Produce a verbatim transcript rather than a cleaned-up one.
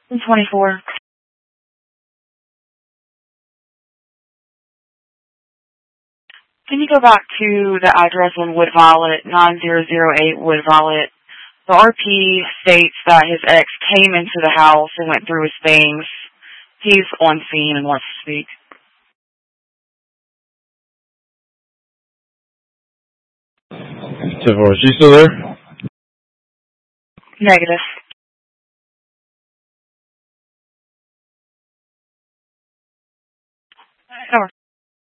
twenty-four. Can you go back to the address on Wood Violet, nine zero zero eight Wood Violet? The R P states that his ex came into the house and went through his things. He's on scene and wants to speak. ten four, is she still there? Negative.